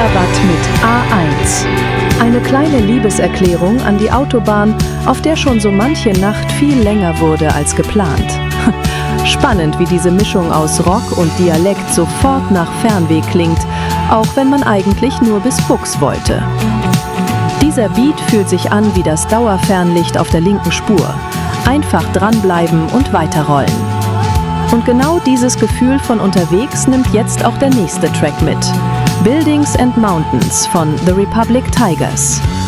Kilowatt mit A1. Eine kleine Liebeserklärung an die Autobahn, auf der schon so manche Nacht viel länger wurde als geplant. Spannend, wie diese Mischung aus Rock und Dialekt sofort nach Fernweh klingt, auch wenn man eigentlich nur bis Buchs wollte. Dieser Beat fühlt sich an wie das Dauerfernlicht auf der linken Spur. Einfach dranbleiben und weiterrollen. Und genau dieses Gefühl von unterwegs nimmt jetzt auch der nächste Track mit. Buildings and Mountains von The Republic Tigers.